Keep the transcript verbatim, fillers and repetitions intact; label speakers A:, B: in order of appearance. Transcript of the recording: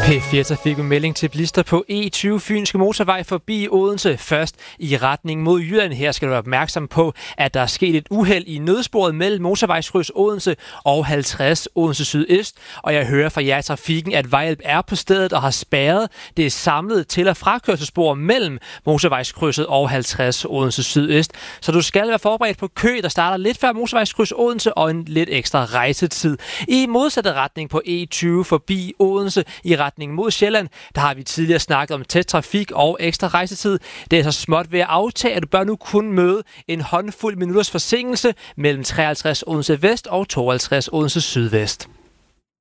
A: P fire fik en melding til bilister på E tyve Fynske Motorvej forbi Odense. Først i retning mod Jylland. Her skal du være opmærksom på, at der er sket et uheld i nødsporet mellem motorvejskryds Odense og halvtreds Odense Sydøst. Og jeg hører fra jer i trafikken, at Vejhjælp er på stedet og har spærret det samlede til- og frakørselsspor mellem motorvejskrydset og halvtreds Odense Sydøst. Så du skal være forberedt på kø, der starter lidt før motorvejskryds Odense og en lidt ekstra rejsetid. I modsatte retning på E tyve forbi Odense i retning mod Sjælland, der har vi tidligere snakket om tæt trafik og ekstra rejsetid. Det er så småt ved at aftage, at du bør nu kun møde en håndfuld minutters forsinkelse mellem treoghalvtreds Odense Vest og tooghalvtreds Odense Sydvest.